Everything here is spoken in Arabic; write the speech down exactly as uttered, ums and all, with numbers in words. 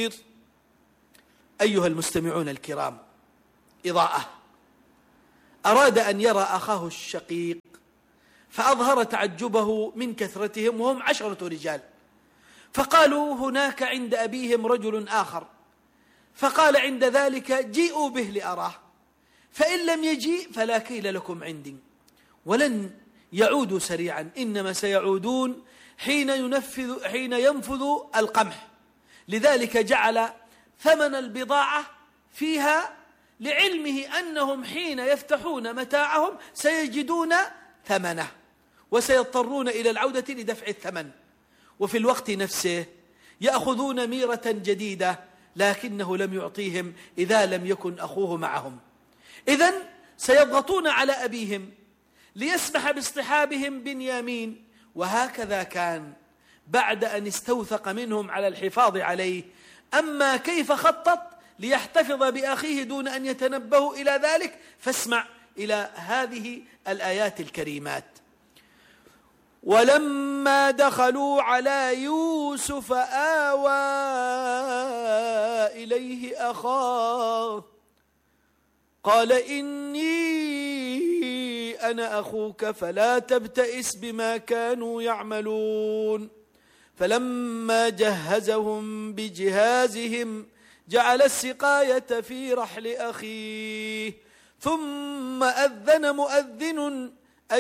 بصير. أيها المستمعون الكرام، إضاءة أراد أن يرى أخاه الشقيق فأظهر تعجبه من كثرتهم، وهم عشرة رجال، فقالوا هناك عند أبيهم رجل آخر، فقال عند ذلك جيئوا به لأراه، فإن لم يجيء فلا كيل لكم عندي. ولن يعودوا سريعا، إنما سيعودون حين ينفذ حين ينفذ القمح. لذلك جعل ثمن البضاعة فيها، لعلمه أنهم حين يفتحون متاعهم سيجدون ثمنه وسيضطرون إلى العودة لدفع الثمن. وفي الوقت نفسه يأخذون ميرة جديدة، لكنه لم يعطيهم إذا لم يكن أخوه معهم. إذن سيضغطون على أبيهم ليسمح باصطحابهم بنيامين. وهكذا كان بعد أن استوثق منهم على الحفاظ عليه. أما كيف خطط ليحتفظ بأخيه دون أن يتنبهوا إلى ذلك، فاسمع إلى هذه الآيات الكريمات. ولما دخلوا على يوسف آوى إليه أخاه قال إني أنا أخوك فلا تبتئس بما كانوا يعملون. فلما جهزهم بجهازهم جعل السقاية في رحل أخيه ثم أذن مؤذن